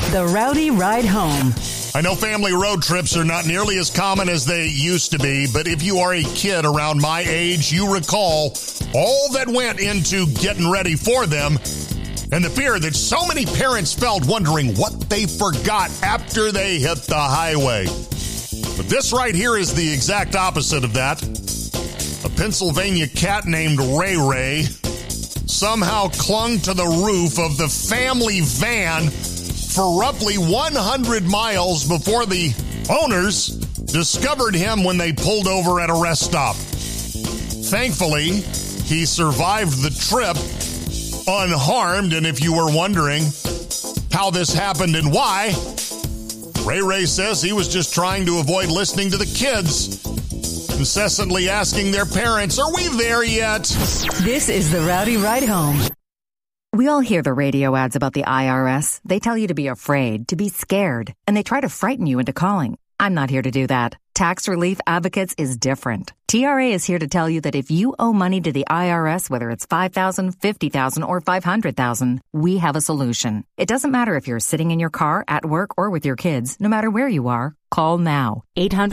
The Rowdy Ride Home. I know family road trips are not nearly as common as they used to be, but if you are a kid around my age, you recall all that went into getting ready for them and the fear that so many parents felt wondering what they forgot after they hit the highway. But this right here is the exact opposite of that. A Pennsylvania cat named Ray Ray somehow clung to the roof of the family van for roughly 100 miles before the owners discovered him when they pulled over at a rest stop. Thankfully, he survived the trip unharmed, and if you were wondering how this happened and why, Ray Ray says he was just trying to avoid listening to the kids incessantly asking their parents, "Are we there yet?" This is the Rowdy Ride Home. We all hear the radio ads about the IRS. They tell you to be afraid, to be scared, and they try to frighten you into calling. I'm not here to do that. Tax Relief Advocates is different. TRA is here to tell you that if you owe money to the IRS, whether it's $5,000, $50,000, or $500,000, we have a solution. It doesn't matter if you're sitting in your car, at work, or with your kids. No matter where you are, call now.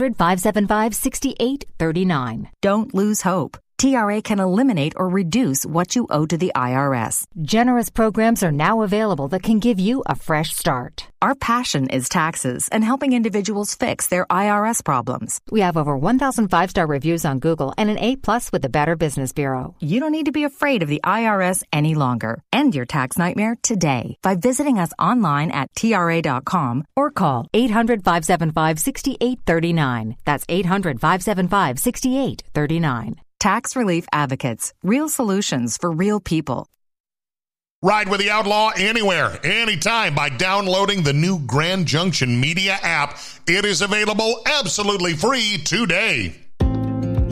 800-575-6839. Don't lose hope. TRA can eliminate or reduce what you owe to the IRS. Generous programs are now available that can give you a fresh start. Our passion is taxes and helping individuals fix their IRS problems. We have over 1,000 5-star reviews on Google and an A+ with the Better Business Bureau. You don't need to be afraid of the IRS any longer. End your tax nightmare today by visiting us online at TRA.com or call 800-575-6839. That's 800-575-6839. Tax Relief Advocates. Real solutions for real people. Ride with the Outlaw anywhere, anytime by downloading the new Grand Junction Media app. It is available absolutely free today.